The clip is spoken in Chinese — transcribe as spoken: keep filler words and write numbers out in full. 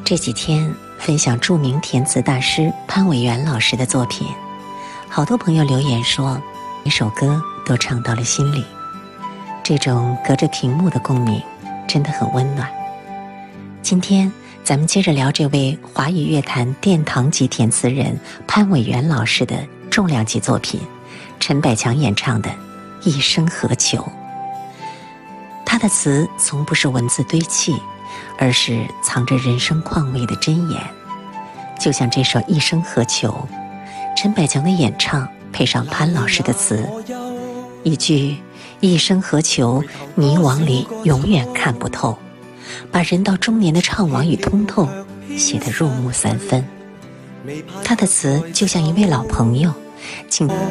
这几天分享著名填词大师潘伟元老师的作品，好多朋友留言说每首歌都唱到了心里，这种隔着屏幕的共鸣真的很温暖。今天咱们接着聊这位华语乐坛殿堂级填词人潘伟元老师的重量级作品，陈百强演唱的《一生何求》。他的词从不是文字堆砌，而是藏着人生况味的箴言。就像这首《一生何求》，陈百强的演唱配上潘老师的词，一句一生何求，泥网里永远看不透，把人到中年的怅惘与通透写得入木三分。他的词就像一位老朋友，请